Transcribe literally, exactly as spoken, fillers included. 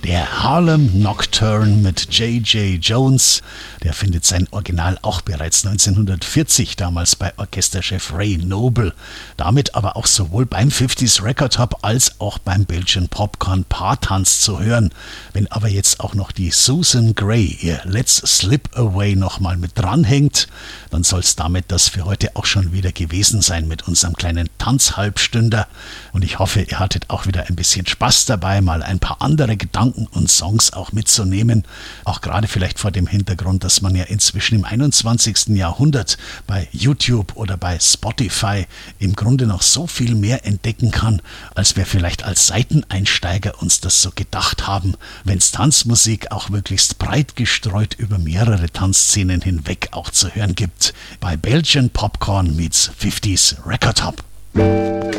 Der Harlem Nocturne mit J J Jones, der findet sein Original auch bereits neunzehnhundertvierzig, damals bei Orchesterchef Ray Noble. Damit aber auch sowohl beim fünfziger Record Hop als auch beim Belgian Popcorn Paartanz zu hören. Wenn aber jetzt auch noch die Susan Gray ihr Let's Slip Away nochmal mit dranhängt, dann soll es damit das für heute auch schon wieder gewesen sein mit unserem kleinen Tanzhalbstünder. Und ich hoffe, ihr hattet auch wieder ein bisschen Spaß dabei, mal ein paar andere Gedanken und Songs auch mitzunehmen. Auch gerade vielleicht vor dem Hintergrund, dass man ja inzwischen im einundzwanzigsten Jahrhundert bei YouTube oder bei Spotify im Grunde noch so viel mehr entdecken kann, als wir vielleicht als Seiteneinsteiger uns das so gedacht haben, wenn es Tanzmusik auch möglichst breit gestreut über mehrere Tanzszenen hinweg auch zu hören gibt. Bei Belgian Popcorn meets fünfziger Record Hop.